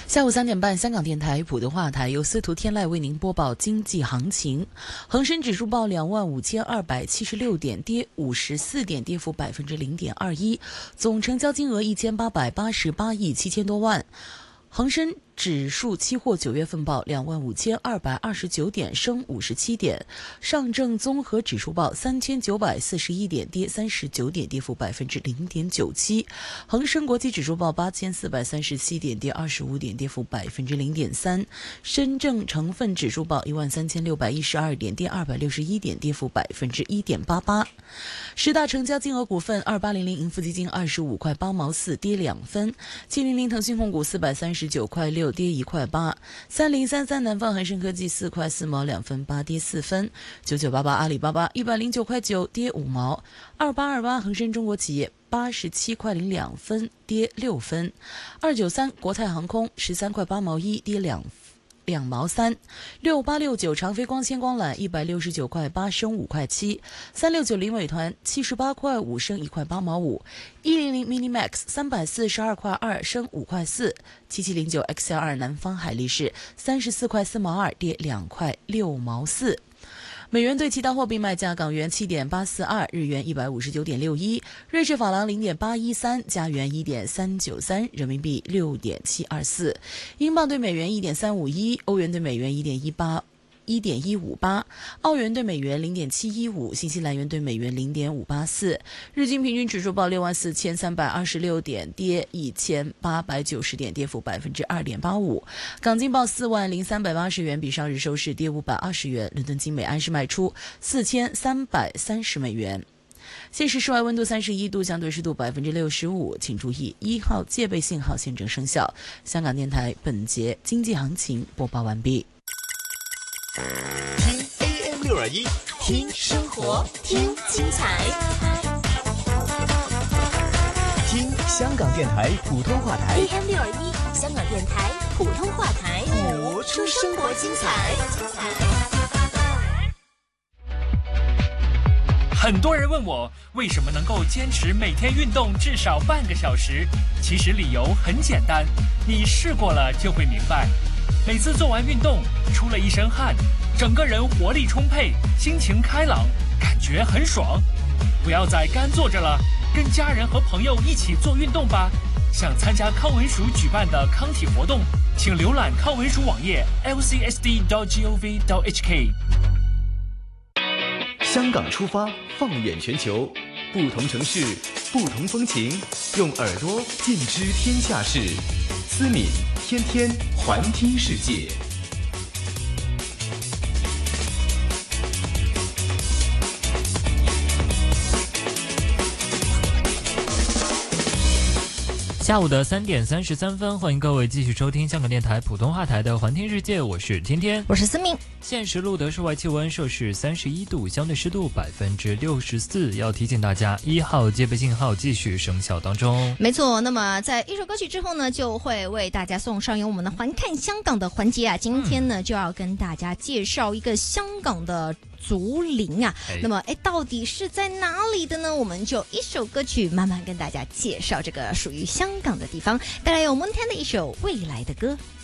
下午3点半，香港电台普通话台由司徒天籁为您播报经济行情。恒生指数报25,276点，跌54点，跌幅0.21%，总成交金额1888亿7千多万。恒生指数期货9月份报25,229点，升57点。上证综合指数报3,941点，跌39点，跌幅0.97%。恒生国际指数报8,437点，跌25点，跌幅0.3%。深证成分指数报13,612点，跌261点，跌幅1.88%。十大成交金额股份：2800盈富基金25块8毛4，跌2分；700腾讯控股439块6，跌1块8；3033南方恒生科技4块4毛2分8，跌4分；9988阿里巴巴109块9，跌5毛；2828恒生中国企业87块02分，跌6分；293国泰航空13块8毛1，跌2毛3；6869长飞光纤光缆169块8，升5块7；3690美团78块5，升1块8毛5；100 Minimax 342块2，升5块4；7709 XL2 南方海力士34块4毛2，跌2块6毛4。美元对其他货币卖价：港元7.842，日元159.61，瑞士法郎0.813，加元1.393，人民币6.724，英镑对美元1.351，欧元对美元1.158，澳元对美元0.715，新西兰元对美元0.584。日经平均指数报64,326点，跌1890点，跌幅2.85%。港金报40380元，比上日收市跌520元。伦敦金每安士卖出4330美元。现时室外温度31度，相对湿度65%，请注意1号戒备信号现正生效。香港电台本节经济行情播报完毕。 听 AM621，听生活，听精彩，听香港电台普通话台。 AM621，香港电台普通话台， 活出生活精彩。 很多人问我为什么能够坚持每天运动至少半个小时，其实理由很简单，你试过了就会明白。每次做完运动，出了一身汗，整个人活力充沛，心情开朗，感觉很爽。不要再干坐着了，跟家人和朋友一起做运动吧。想参加康文署举办的康体活动，请浏览康文署网页 lcsd.gov.hk。 香港出发，放眼全球，不同城市，不同风情，用耳朵尽知天下事。思敏天天环听世界。 下午的3点33分，欢迎各位继续收听香港电台普通话台的环听世界，我是天天， 我是思敏。 现时录得室外气温摄氏31度，相对湿度64%。要提醒大家，1号戒备信号继续生效当中。 没错，那么在一首歌曲之后呢，就会为大家送上由我们的环看香港的环节啊。今天呢，就要跟大家介绍一个香港的竹林啊。那么到底是在哪里的呢？我们就一首歌曲慢慢跟大家介绍这个属于香港的地方，带来由蒙天的一首《未来的歌》。